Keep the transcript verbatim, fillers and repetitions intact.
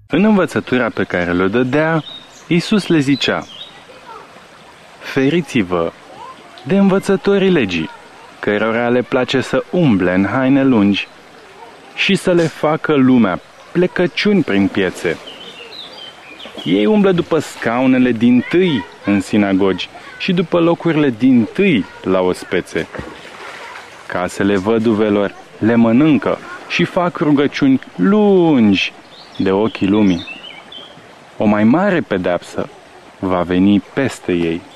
În învățătura pe care le dădea, Iisus le zicea: feriți-vă de învățătorii legii, cărora le place să umble în haine lungi și să le facă lumea plecăciuni prin piețe. Ei umblă după scaunele dintâi în sinagogi și după locurile dintâi la ospețe. Casele văduvelor le mănâncă și fac rugăciuni lungi de ochii lumii. O mai mare pedeapsă va veni peste ei.